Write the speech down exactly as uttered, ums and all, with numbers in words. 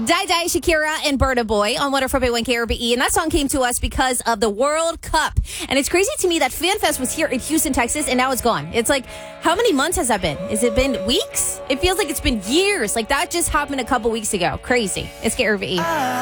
Die Die, Shakira, and Burna Boy on one oh four point one K R B E. And that song came to us because of the World Cup. And it's crazy to me that FanFest was here in Houston, Texas, and now it's gone. It's like, how many months has that been? Has it been weeks? It feels like it's been years. Like, that just happened a couple weeks ago. Crazy. It's K R B E.